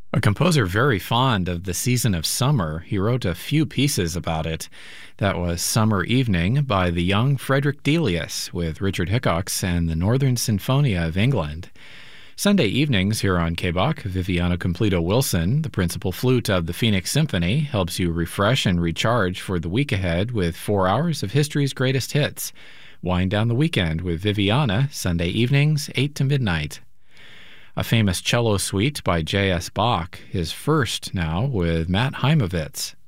A composer very fond of the season of summer, he wrote a few pieces about it. That was Summer Evening by the young Frederick Delius with Richard Hickox and the Northern Sinfonia of England. Sunday evenings here on KBOK, Viviana Completo Wilson, the principal flute of the Phoenix Symphony, helps you refresh and recharge for the week ahead with 4 hours of history's greatest hits. Wind down the weekend with Viviana, Sunday evenings, 8 to midnight. A famous cello suite by J.S. Bach, his first now with Matt Heimovitz.